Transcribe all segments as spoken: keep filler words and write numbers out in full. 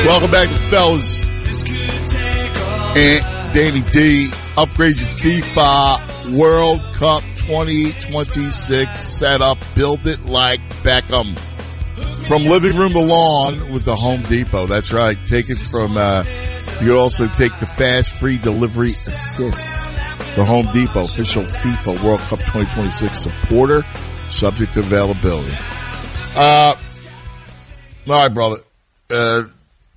Welcome back, fellas. And Danny D, upgrade your FIFA World Cup twenty twenty-six setup. Build it like Beckham. From living room to lawn with the Home Depot. That's right. Take it from, uh, you can also take the fast free delivery assist. The Home Depot, official FIFA World Cup twenty twenty-six supporter, subject to availability. Uh, all right, brother. Uh,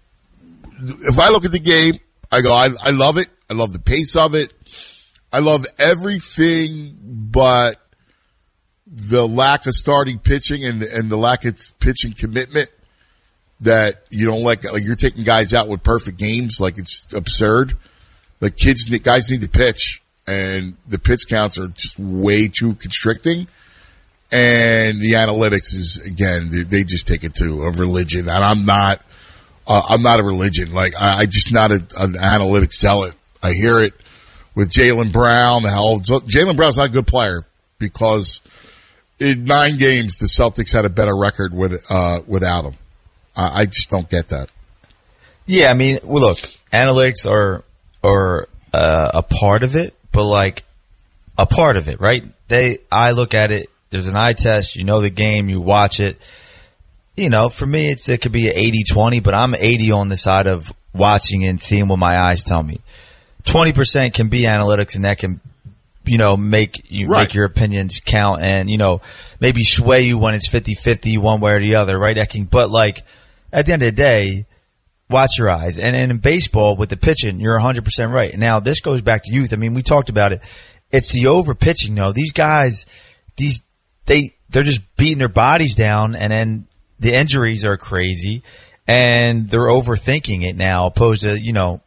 if I look at the game, I go, I, I love it. I love the pace of it. I love everything but the lack of starting pitching and, and the lack of pitching commitment that you don't like, like you're taking guys out with perfect games. Like it's absurd. The kids, the guys need to pitch and the pitch counts are just way too constricting. And the analytics is, again, they, they just take it to a religion. And I'm not, uh, I'm not a religion. Like, I, I just not a, an analytics zealot. I hear it with Jaylen Brown. How Jaylen Brown's not a good player because in nine games, the Celtics had a better record with, uh, without him. I, I just don't get that. Yeah, I mean, well, look, analytics are, are, uh, a part of it, but like, a part of it, right? They, I look at it, there's an eye test, you know the game, you watch it. You know, for me, it's, it could be an eighty twenty, but I'm eighty on the side of watching and seeing what my eyes tell me. twenty percent can be analytics and that can, you know, make you, right. make your opinions count and, you know, maybe sway you when it's fifty-fifty one way or the other, right? That can, but like, at the end of the day, watch your eyes. And, and in baseball, with the pitching, you're one hundred percent right. Now, this goes back to youth. I mean, we talked about it. It's the over pitching, though. These guys, these, they, they're just beating their bodies down and then the injuries are crazy and they're overthinking it now opposed to, you know,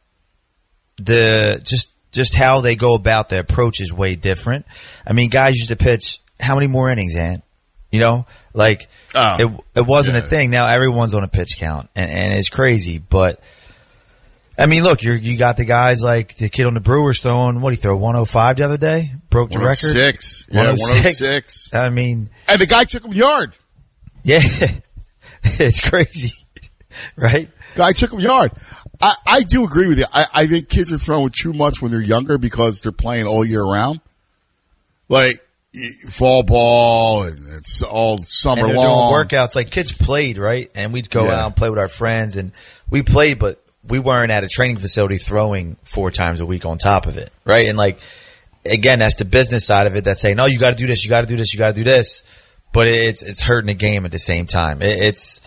the, just, just how they go about the approach is way different. I mean, guys used to pitch how many more innings, Ant? You know, like oh, it, it wasn't yeah. a thing. Now everyone's on a pitch count and, and it's crazy, but I mean, look, you you got the guys like the kid on the Brewers throwing, what did he throw, one oh five the other day? Broke the record? one oh six Yeah, one oh six I mean. And the guy took him yard. Yeah. It's crazy. Right? Guy took him yard. I, I do agree with you. I, I think kids are throwing too much when they're younger because they're playing all year round. Like, fall ball and it's all summer and they're long. Doing workouts. Like kids played, right? And we'd go yeah. out and play with our friends and we played, but we weren't at a training facility throwing four times a week on top of it, right? And like, again, that's the business side of it that's saying, no, you gotta do this, you gotta do this, you gotta do this. But it's, it's hurting the game at the same time. It, it's,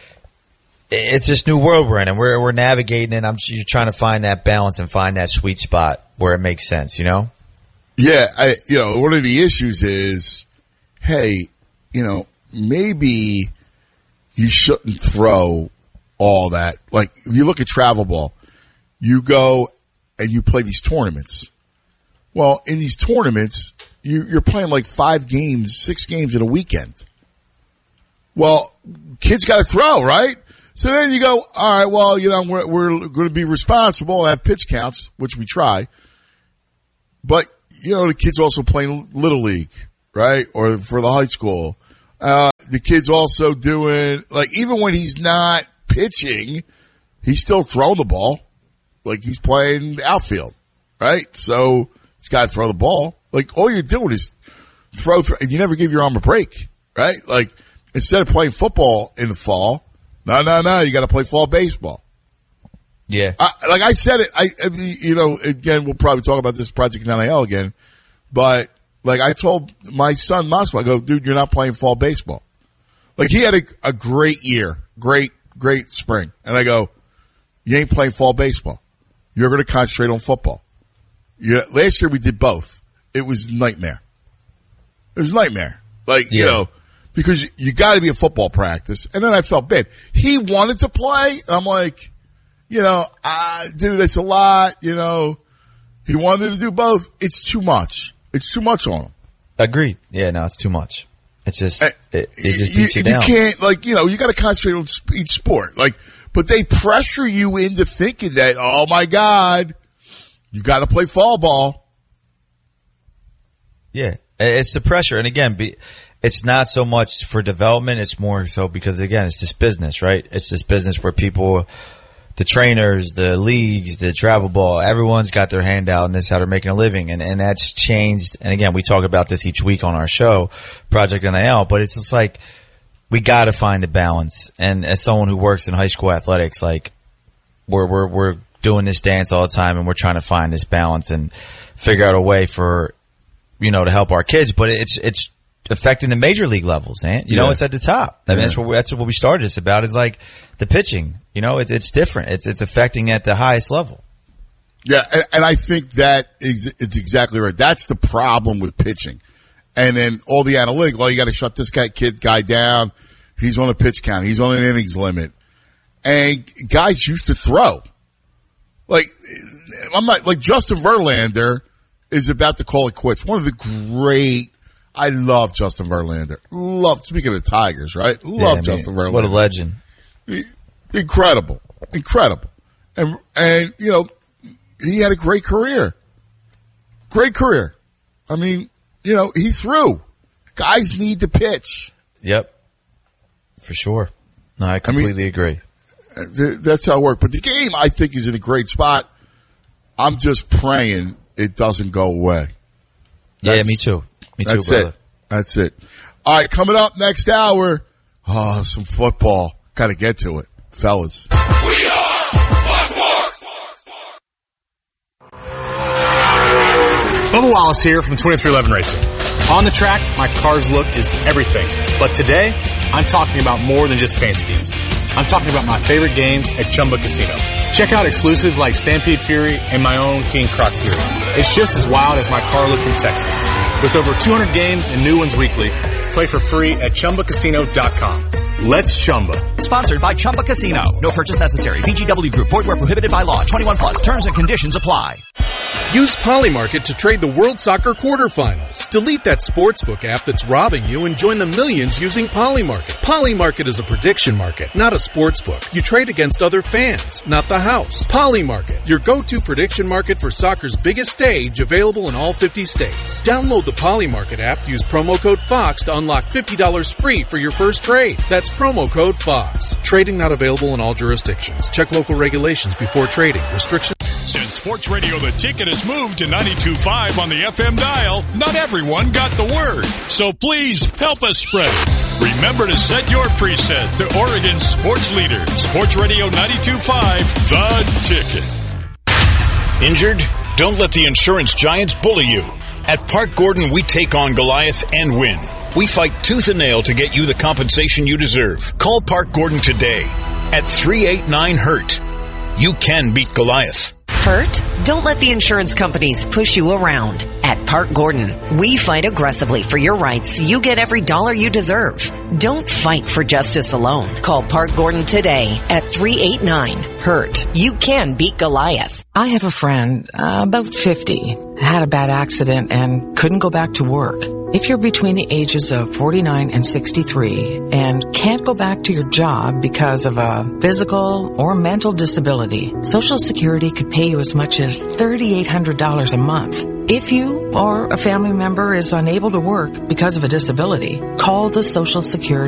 it's this new world we're in and we're, we're navigating and I'm you're trying to find that balance and find that sweet spot where it makes sense, you know? Yeah, I, you know, one of the issues is, hey, you know, maybe you shouldn't throw all that. Like, if you look at travel ball, you go and you play these tournaments. Well, in these tournaments, you, you're playing like five games, six games in a weekend. Well, kids got to throw, right? So then you go, all right, well, you know, we're, we're going to be responsible and have pitch counts, which we try. But, you know, the kids also playing Little League, right? Or for the high school. Uh, the kid's also doing, like, even when he's not pitching, he's still throwing the ball. Like, he's playing outfield, right? So, he's got to throw the ball. Like, all you're doing is throw, throw, and you never give your arm a break, right? Like, instead of playing football in the fall, no, no, no, you got to play fall baseball. Yeah. I, like I said it, I, I mean, you know, again, we'll probably talk about this Project N I L again, but like I told my son Moscow, I go, dude, you're not playing fall baseball. Like he had a, a great year, great, great spring. And I go, you ain't playing fall baseball. You're going to concentrate on football. You, last year we did both. It was a nightmare. It was a nightmare. Like, yeah. you know, because you, you got to be a football practice. And then I felt bad. He wanted to play. I'm like, you know, uh, dude, it's a lot, you know. He wanted to do both. It's too much. It's too much on him. Agreed. Yeah, no, it's too much. It's just, uh, it, it just beats you, you down. You can't, like, you know, you got to concentrate on each sport. Like, but they pressure you into thinking that, oh my God, you got to play fall ball. Yeah, it's the pressure. And again, be, it's not so much for development. It's more so because, again, it's this business, right? It's this business where people the trainers, the leagues, the travel ball, everyone's got their hand out and that's how they're making a living. And, and that's changed. And again, we talk about this each week on our show, Project N I L, but it's just like, we gotta find a balance. And as someone who works in high school athletics, like, we're, we're, we're doing this dance all the time and we're trying to find this balance and figure out a way for, you know, to help our kids. But it's, it's affecting the major league levels, and you yeah. know, it's at the top. I mean, yeah. that's what, that's what we started this about, is like the pitching. You know, it, it's different. It's, it's affecting at the highest level. Yeah. And, and I think that is, it's exactly right. That's the problem with pitching. And then all the analytics, well, you got to shut this guy, kid guy down. He's on a pitch count. He's on an innings limit. And guys used to throw. Like, I'm not, like Justin Verlander is about to call it quits. One of the great, I love Justin Verlander. Love, speaking of Tigers, right? Love yeah, Justin Verlander. What a legend. Incredible. Incredible. And, and, you know, he had a great career. Great career. I mean, you know, he threw. Guys need to pitch. Yep. For sure. No, I completely I mean, agree. That's how it works. But the game, I think, is in a great spot. I'm just praying it doesn't go away. That's, yeah, me too. Me too, that's brother. It. That's it. All right, coming up next hour, oh, some football. Got to get to it, fellas. We are Fox Sports. Bubba Wallace here from twenty-three eleven Racing. On the track, my car's look is everything. But today, I'm talking about more than just paint schemes. I'm talking about my favorite games at Chumba Casino. Check out exclusives like Stampede Fury and my own King Croc Fury. It's just as wild as my car look in Texas. With over two hundred games and new ones weekly, play for free at Chumba Casino dot com. Let's Chumba. Sponsored by Chumba Casino. No purchase necessary. V G W Group. Void where prohibited by law. twenty-one plus. Terms and conditions apply. Use Polymarket to trade the World Soccer quarterfinals. Delete that sportsbook app that's robbing you and join the millions using Polymarket. Polymarket is a prediction market, not a sportsbook. You trade against other fans, not the house. Polymarket, your go-to prediction market for soccer's biggest stage, available in all fifty states. Download the Polymarket app, use promo code FOX to unlock fifty dollars free for your first trade. That's promo code FOX. Trading not available in all jurisdictions. Check local regulations before trading. Restrictions. Since Sports Radio The Ticket has moved to ninety-two point five on the F M dial, not everyone got the word. So please help us spread it. Remember to set your preset to Oregon's sports leader, Sports Radio ninety-two point five, The Ticket. Injured? Don't let the insurance giants bully you. At Park Gordon, we take on Goliath and win. We fight tooth and nail to get you the compensation you deserve. Call Park Gordon today at three eight nine hurt. You can beat Goliath. Hurt? Don't let the insurance companies push you around. At Park Gordon, we fight aggressively for your rights so you get every dollar you deserve. Don't fight for justice alone. Call Park Gordon today at three eight nine hurt. You can beat Goliath. I have a friend, uh, about fifty, had a bad accident and couldn't go back to work. If you're between the ages of forty-nine and sixty-three and can't go back to your job because of a physical or mental disability, Social Security could pay you as much as three thousand eight hundred dollars a month. If you or a family member is unable to work because of a disability, call the Social Security